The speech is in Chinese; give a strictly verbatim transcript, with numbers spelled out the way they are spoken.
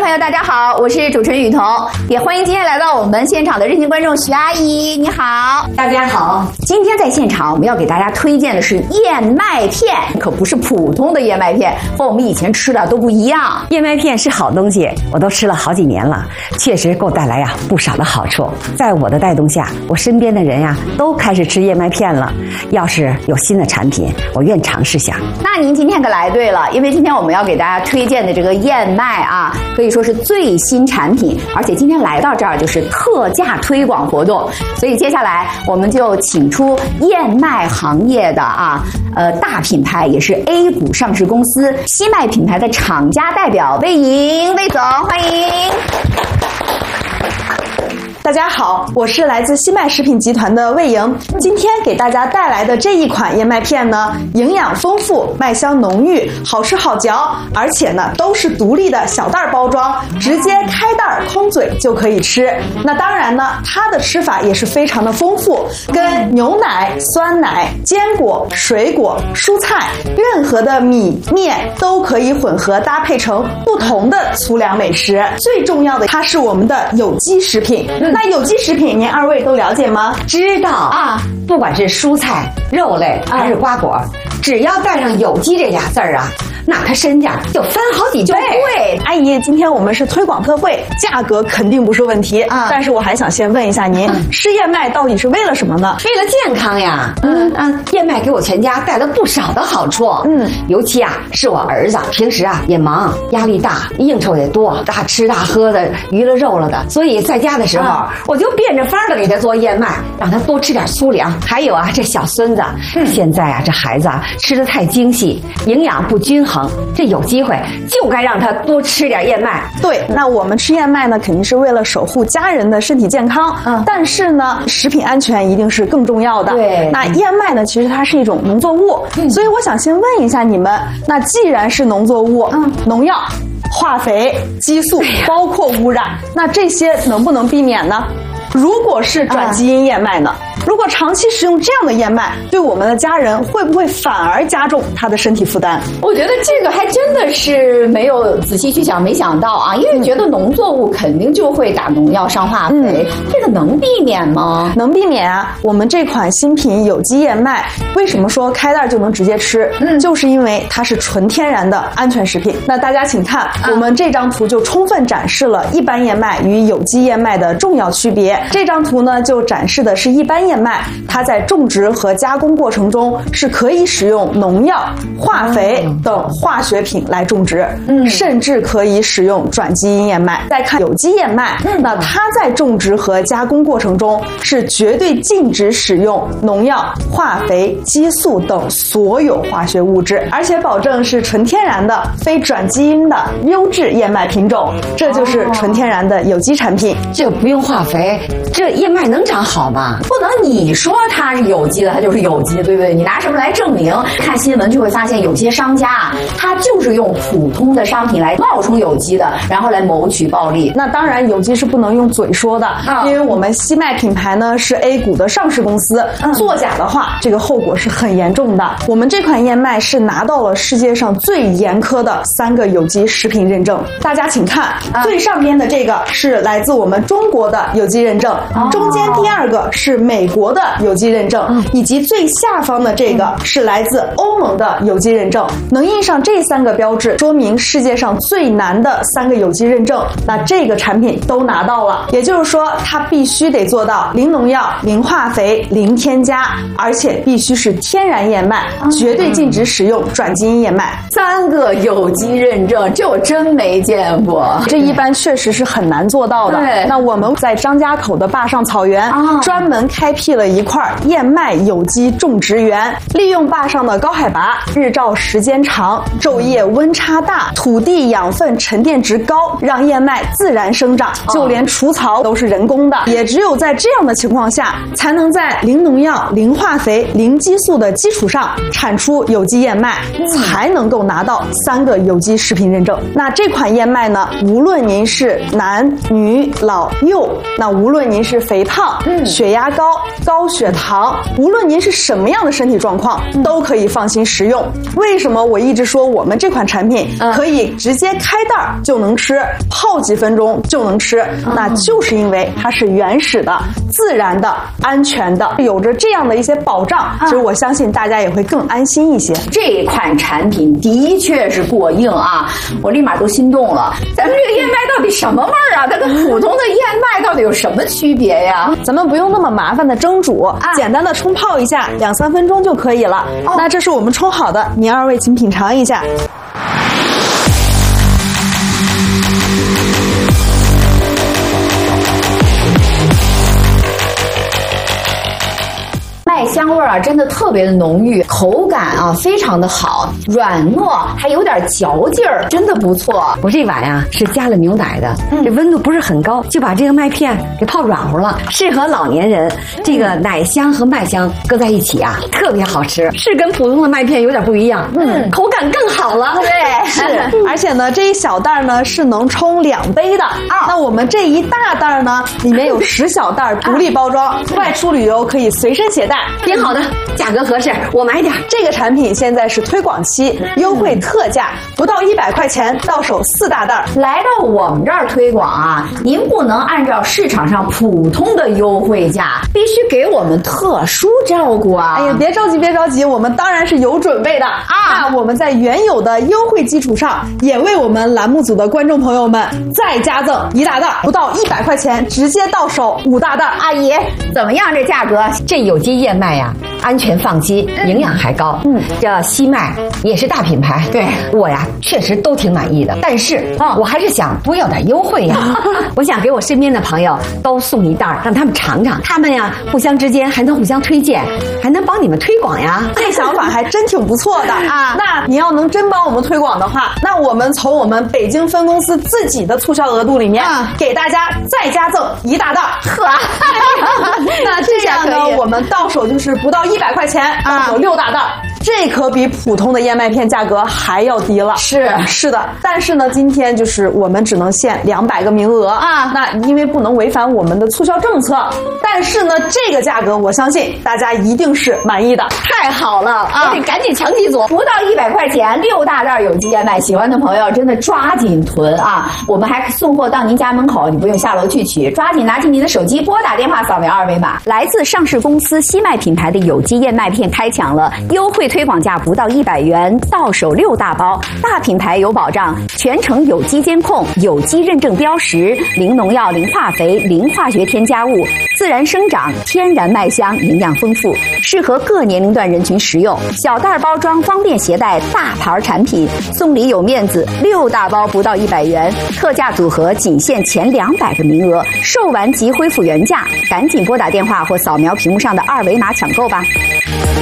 朋友，大家好，我是主持人雨桐，也欢迎今天来到我们现场的热心观众徐阿姨，你好。 大家好， 今天在现场我们要给大家推荐的是燕麦片，可不是普通的燕麦片，和我们以前吃的都不一样。 燕麦片是好东西，我都吃了好几年了，确实给我带来呀不少的好处。在我的带动下，我身边的人呀都开始吃燕麦片了。要是有新的产品，我愿尝试下。 那您今天可来对了，因为今天我们要给大家推荐的这个燕麦啊，可以说是最新产品，而且今天来到这儿就是特价推广活动，所以接下来我们就请出燕麦行业的啊呃大品牌，也是 A 股上市公司西麦品牌的厂家代表魏莹，魏总欢迎。 大家好，我是来自西麦食品集团的魏莹。今天给大家带来的这一款燕麦片呢，营养丰富，麦香浓郁，好吃好嚼，而且呢都是独立的小袋包装，直接开袋空嘴就可以吃。那当然呢，它的吃法也是非常的丰富，跟牛奶、酸奶、坚果、水果、蔬菜，任何的米面都可以混合搭配成不同的粗粮美食。最重要的，它是我们的有机食品。那有机食品您二位都了解吗？ 知道啊，不管是蔬菜、肉类还是瓜果，只要带上有机这俩字儿啊，那它身价就翻好几倍。 对，阿姨，今天我们是推广特惠，价格肯定不是问题啊。但是我还想先问一下您，嗯、吃燕麦到底是为了什么呢？ 为了健康呀。嗯嗯，燕麦给我全家带了不少的好处。嗯，尤其啊是我儿子，平时啊也忙，压力大，应酬也多，大吃大喝的，娱乐肉了的，所以在家的时候，啊、我就变着法的给他做燕麦，让他多吃点粗粮。还有啊，这小孙子，嗯、现在啊这孩子啊吃得太精细，营养不均衡。这有机会就该让他多吃点燕麦。 对，那我们吃燕麦呢，肯定是为了守护家人的身体健康。嗯，但是呢，食品安全一定是更重要的。 对， 那燕麦呢，其实它是一种农作物，嗯、所以我想先问一下你们，那既然是农作物，嗯，农药、化肥、激素，包括污染，那这些能不能避免呢？如果是转基因燕麦呢？如果长期食用这样的燕麦，对我们的家人会不会反而加重他的身体负担？ 我觉得这个还真的是没有仔细去想，没想到啊，因为觉得农作物肯定就会打农药、上化肥，嗯、这个能避免吗？ 能避免啊！我们这款新品有机燕麦，为什么说开袋就能直接吃？嗯，就是因为它是纯天然的安全食品。那大家请看，嗯、我们这张图就充分展示了一般燕麦与有机燕麦的重要区别。这张图呢，就展示的是一般燕麦，它在种植和加工过程中是可以使用农药、化肥等化学品来种植，嗯，甚至可以使用转基因燕麦。再看有机燕麦，嗯、那它在种植和加工过程中是绝对禁止使用农药、化肥、激素等所有化学物质，而且保证是纯天然的、非转基因的优质燕麦品种。这就是纯天然的有机产品。 这不用化肥，这燕麦能长好吗？ 不能你说它是有机的，它就是有机的，对不对？你拿什么来证明？看新闻就会发现，有些商家啊，他就是用普通的商品来冒充有机的，然后来谋取暴利。 那当然，有机是不能用嘴说的，啊、因为我们西麦品牌呢是 A 股的上市公司，嗯、作假的话，这个后果是很严重的。我们这款燕麦是拿到了世界上最严苛的三个有机食品认证。大家请看，啊、最上边的这个是来自我们中国的有机认证，哦、中间第二个是美国的有机认证，嗯、以及最下方的这个是来自欧盟的有机认证。能印上这三个标志，说明世界上最难的三个有机认证，那这个产品都拿到了。也就是说，它必须得做到零农药、零化肥、零添加，而且必须是天然燕麦，嗯、绝对禁止使用转基因燕麦。 三个有机认证，这我真没见过。 这一般确实是很难做到的。对，那我们在张家口的坝上草原，啊、专门开辟了一块燕麦有机种植园，利用坝上的高海拔、日照时间长、昼夜温差大、土地养分沉淀值高，让燕麦自然生长，就连除草都是人工的。也只有在这样的情况下，才能在零农药、零化肥、零激素的基础上产出有机燕麦，才能够拿到三个有机食品认证。那这款燕麦呢，无论您是男女老幼，那无论您是肥胖、嗯、血压高、 高血糖，无论您是什么样的身体状况，都可以放心食用。为什么我一直说我们这款产品可以直接开袋就能吃，泡几分钟就能吃？那就是因为它是原始的、自然的、安全的，有着这样的一些保障，其实我相信大家也会更安心一些。 这款产品的确是过硬啊，我立马都心动了。咱们这个燕麦到底什么味儿啊？它跟普通的燕麦到底有什么区别呀？ 咱们不用那么麻烦的蒸煮，啊、简单的冲泡一下，两三分钟就可以了。哦、那这是我们冲好的，您二位请品尝一下。 麦香味儿啊，真的特别的浓郁，口感啊非常的好，软糯，还有点嚼劲儿，真的不错。 我这碗呀是加了牛奶的，嗯、这温度不是很高，就把这个麦片给泡软乎了，适合老年人。这个奶香和麦香搁在一起啊，特别好吃，是跟普通的麦片有点不一样，嗯，口感更好了。 对， 是，而且呢，这一小袋呢是能冲两杯的啊。那我们这一大袋呢，里面有十小袋独立包装，啊、外出旅游可以随身携带。 挺好的，价格合适，我买点。 这个产品现在是推广期，优惠特价，不到一百块钱到手四大袋。 来到我们这儿推广啊，您不能按照市场上普通的优惠价，必须给我们特殊照顾啊！ 哎呀，别着急，别着急，我们当然是有准备的啊！那我们在原有的优惠基础上，也为我们栏目组的观众朋友们再加赠一大袋，不到一百块钱直接到手五大袋。 阿姨，怎么样？这价格？ 这有机燕麦呀，安全放心，营养还高。嗯，这西麦也是大品牌， 对我呀确实都挺满意的。但是啊、哦，我还是想多要点优惠呀。我想给我身边的朋友都送一袋，让他们尝尝，他们呀互相之间还能互相推荐，还能帮你们推广呀。 这想法还真挺不错的啊！那你要能真帮我们推广的话，那我们从我们北京分公司自己的促销额度里面，啊、给大家再加赠一大袋。 呵， 那这样呢，我们到手就是不到一百块钱，到手六大袋。这可比普通的燕麦片价格还要低了。 是是的，但是呢，今天就是我们只能限两百个名额啊。那因为不能违反我们的促销政策，但是呢，这个价格我相信大家一定是满意的。 太好了啊！我得赶紧抢几组，不到一百块钱，六大袋有机燕麦，喜欢的朋友真的抓紧囤啊！我们还送货到您家门口，你不用下楼去取，抓紧拿起您的手机，拨打电话，扫描二维码。来自上市公司西麦品牌的有机燕麦片开抢了，优惠推广价不到一百元，到手六大包，大品牌有保障，全程有机监控，有机认证标识，零农药、零化肥、零化学添加物，自然生长，天然麦香，营养丰富，适合各年龄段人群食用。小袋包装方便携带，大牌产品，送礼有面子，六大包不到一百元，特价组合仅限前两百个名额，售完即恢复原价，赶紧拨打电话或扫描屏幕上的二维码抢购吧。